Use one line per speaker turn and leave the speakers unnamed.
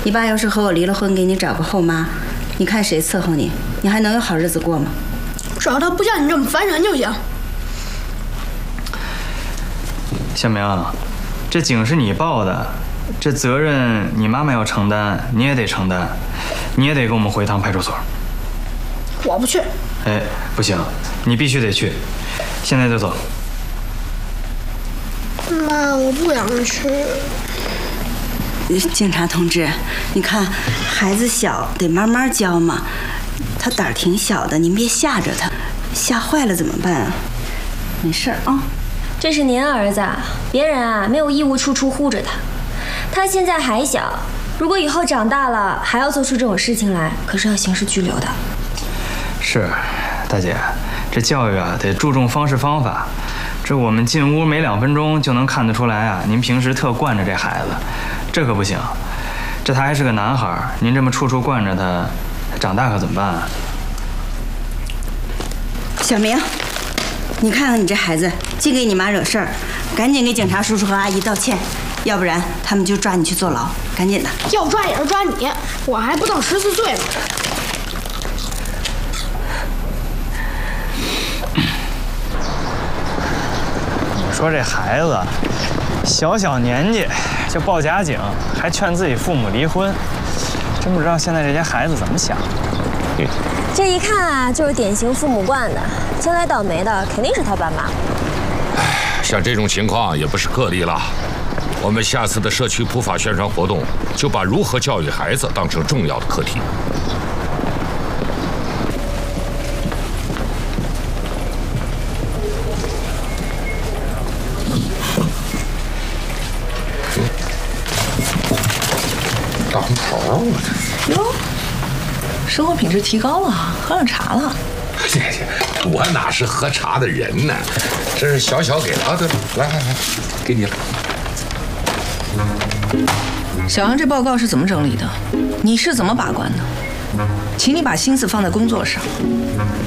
你爸要是和我离了婚，给你找个后妈，你看谁伺候你？你还能有好日子过吗？
只要他不像你这么烦人就行。
小明，这警是你报的，这责任你妈妈要承担，你也得承担，你也得跟我们回趟派出所。
我不去。
哎，不行，你必须得去，现在就走。
妈，我不想去。
警察同志，你看孩子小，得慢慢教嘛。他胆儿挺小的，您别吓着他，吓坏了怎么办啊？没事儿啊。
这是您儿子，别人啊没有义务处处护着他。他现在还小，如果以后长大了还要做出这种事情来，可是要刑事拘留的。
是，大姐，这教育啊得注重方式方法。这我们进屋没2分钟就能看得出来啊，您平时特惯着这孩子，这可不行。这他还是个男孩，您这么处处惯着他，长大可怎么办啊？
小明，你看看你这孩子，净给你妈惹事儿，赶紧给警察叔叔和阿姨道歉，要不然他们就抓你去坐牢，赶紧的。
要抓也是抓你，我还不到14岁呢。
你说这孩子小年纪就报假警，还劝自己父母离婚，真不知道现在这些孩子怎么想。
这一看啊，就是典型父母惯的，将来倒霉的肯定是他爸妈。
像这种情况也不是个例了。我们下次的社区普法宣传活动，就把如何教育孩子当成重要的课题。
大红袍，我这
哟，生活品质提高了，喝上茶了。
我哪是喝茶的人呢？这是小小给的啊，对，来，给你了。
小杨这报告是怎么整理的？你是怎么把关的？请你把心思放在工作上，